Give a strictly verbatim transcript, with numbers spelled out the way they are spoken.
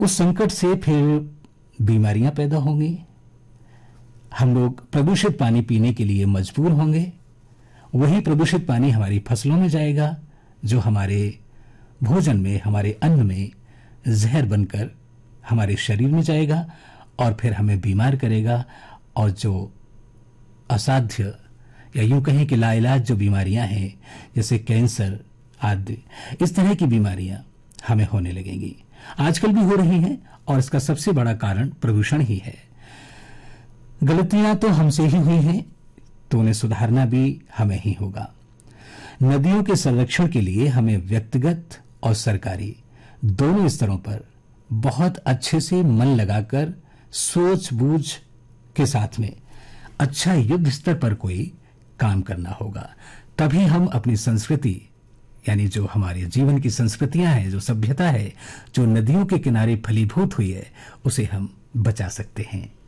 उस संकट से फिर बीमारियां पैदा होंगी, हम लोग प्रदूषित पानी पीने के लिए मजबूर होंगे, वही प्रदूषित पानी हमारी फसलों में जाएगा जो हमारे भोजन में, हमारे अन्न में जहर बनकर हमारे शरीर में जाएगा और फिर हमें बीमार करेगा। और जो असाध्य या यूं कहें कि लाइलाज जो बीमारियां हैं जैसे कैंसर आदि, इस तरह की बीमारियां हमें होने लगेंगी, आजकल भी हो रही हैं और इसका सबसे बड़ा कारण प्रदूषण ही है। गलतियां तो हमसे ही हुई हैं तो उन्हें सुधारना भी हमें ही होगा। नदियों के संरक्षण के लिए हमें व्यक्तिगत और सरकारी दोनों स्तरों पर बहुत अच्छे से मन लगाकर सूझबूझ के साथ में अच्छा युद्ध स्तर पर कोई काम करना होगा। तभी हम अपनी संस्कृति यानी जो हमारे जीवन की संस्कृतियां हैं, जो सभ्यता है, जो नदियों के किनारे फलीभूत हुई है, उसे हम बचा सकते हैं।